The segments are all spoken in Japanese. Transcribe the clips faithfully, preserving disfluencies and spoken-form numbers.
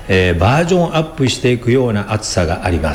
えー、バージョンアップしていくような暑さがあります。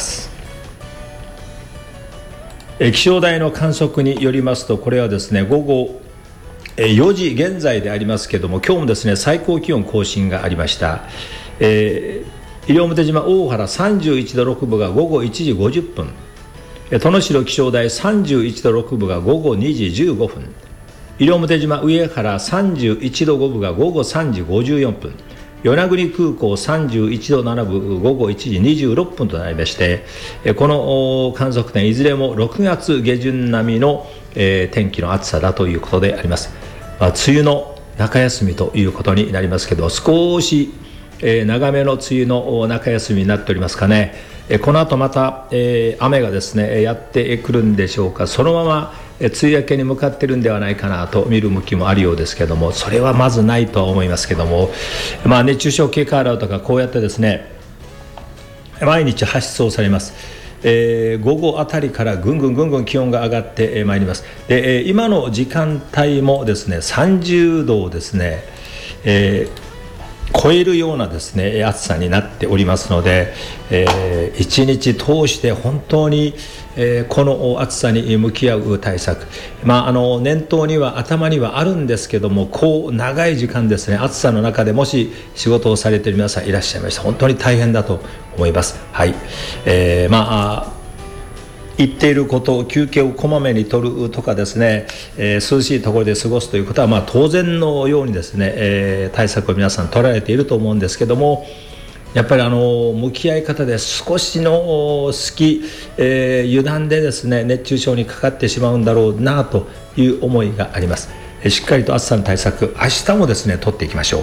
えー、気象台の観測によりますと、これはですね午後よじ現在でありますけれども、今日もですね最高気温更新がありました。えー、西表島大原さんじゅういちどろくぶが午後いちじごじゅっぷん、殿代気象台さんじゅういちどろくぶが午後にじじゅうごふん、西表島上原さんじゅういちどごぶが午後さんじごじゅうよんぷん、与那国空港さんじゅういちどななぶ午後いちじにじゅうろっぷんとなりまして、この観測点いずれもろくがつ下旬並みの天気の暑さだということであります。まあ、梅雨の中休みということになりますけど、少し長めの梅雨の中休みになっておりますかね。この後また雨がですねやってくるんでしょうか。そのまま梅雨明けに向かっているんではないかなと見る向きもあるようですけども、それはまずないとは思いますけども、まあ、熱中症警戒アラートがこうやってですね毎日発出をされます。えー、午後あたりからぐんぐんぐんぐん気温が上がってまいります。で、えー、今の時間帯もですねさんじゅうどをですね、えー超えるようなですね暑さになっておりますので、えー、一日通して本当に、えー、この暑さに向き合う対策、まあ、あの念頭には頭にはあるんですけども、こう長い時間ですね暑さの中でもし仕事をされている皆さんいらっしゃいましたら本当に大変だと思います。はい、えー、まあ言っていること、休憩をこまめに取るとかですね、えー、涼しいところで過ごすということは、まあ、当然のようにですね、えー、対策を皆さん取られていると思うんですけども、やっぱりあの向き合い方で少しの隙、えー、油断でですね熱中症にかかってしまうんだろうなという思いがあります。えー、しっかりと暑さの対策、明日もですね取っていきましょう。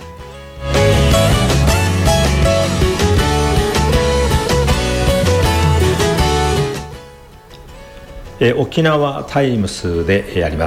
えー、沖縄タイムスであります。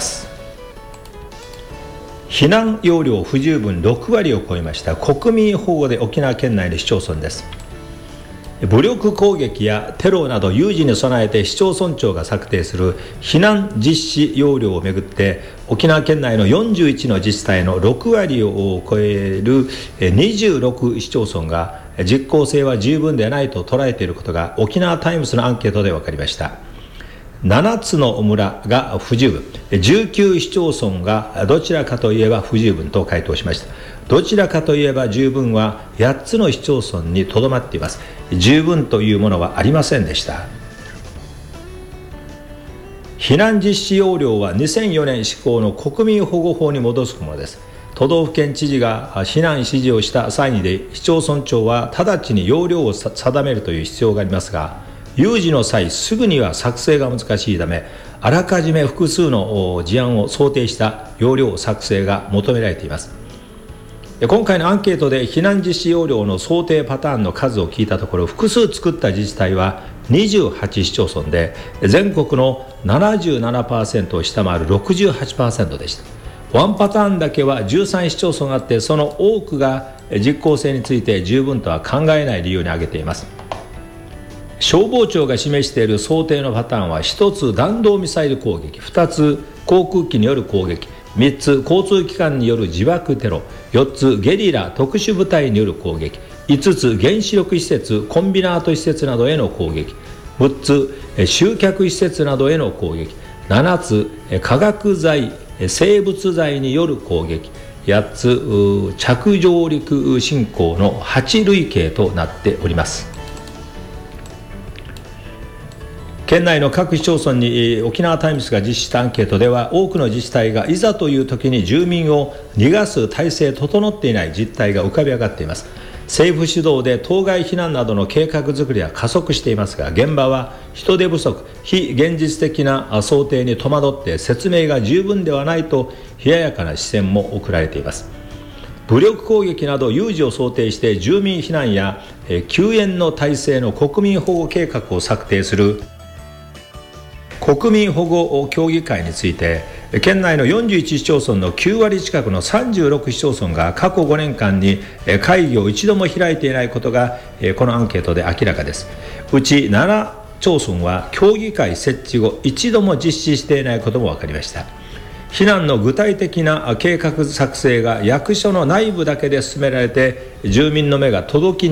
避難要領不十分ろくわりを超えました国民保護で沖縄県内の市町村です。武力攻撃やテロなど有事に備えて市町村長が策定する避難実施要領をめぐって、沖縄県内のよんじゅういちの自治体のろくわりを超えるにじゅうろく市町村が実効性は十分ではないと捉えていることが沖縄タイムスのアンケートで分かりました。ななつの村が不十分、じゅうきゅう市町村がどちらかといえば不十分と回答しました。どちらかといえば十分はやっつの市町村にとどまっています。十分というものはありませんでした。避難実施要領はにせんよねん施行の国民保護法に基づくものです。都道府県知事が避難指示をした際にで、市町村長は直ちに要領を定めるという必要がありますが、有事の際すぐには作成が難しいため、あらかじめ複数の事案を想定した要領作成が求められています。今回のアンケートで避難実施要領の想定パターンの数を聞いたところ、複数作った自治体はにじゅうはち市町村で、全国の ななじゅうななパーセント を下回る ろくじゅうはちパーセント でした。ワンパターンだけはじゅうさん市町村あって、その多くが実効性について十分とは考えない理由に挙げています。消防庁が示している想定のパターンは、ひとつ弾道ミサイル攻撃、ふたつ航空機による攻撃、みっつ交通機関による自爆テロ、よっつゲリラ特殊部隊による攻撃、いつつ原子力施設コンビナート施設などへの攻撃、むっつ集客施設などへの攻撃、ななつ化学剤生物剤による攻撃、やっつ着上陸侵攻のはち類型となっております。県内の各市町村に沖縄タイムズが実施したアンケートでは、多くの自治体がいざという時に住民を逃がす体制整っていない実態が浮かび上がっています。政府主導で当該避難などの計画づくりは加速していますが、現場は人手不足、非現実的な想定に戸惑って説明が十分ではないと冷ややかな視線も送られています。武力攻撃など有事を想定して住民避難や救援の体制の国民保護計画を策定する国民保護協議会について、県内のよんじゅういち市町村のきゅうわり近くのさんじゅうろく市町村が過去ごねんかんに会議を一度も開いていないことがこのアンケートで明らかです。うちなな町村は協議会設置後一度も実施していないことも分かりました。避難の具体的な計画作成が役所の内部だけで進められて、住民の目が届きに